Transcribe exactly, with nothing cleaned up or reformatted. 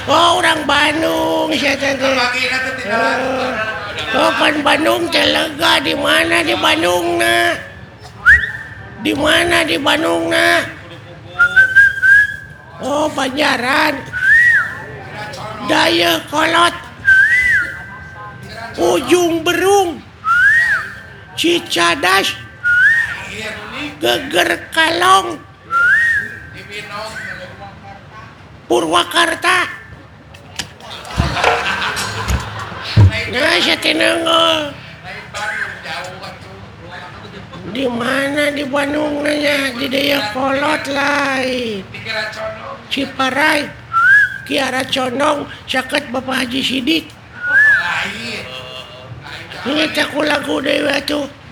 Oh, orang Bandung saya teh. Oh, kan Bandung teh lega di mana di Bandungna? Di mana di Bandungna? Oh, Banjaran. Daya Kolot. Ujung Berung. Cicadas. Geger Kalong. Purwakarta. Nah, saya tenang. Di mana di Bandung nanya di Daya Kolot lain. Ciparai, Kiara Condong, sakit Bapak Haji Sidik. Ini tak lagu dewa tuh.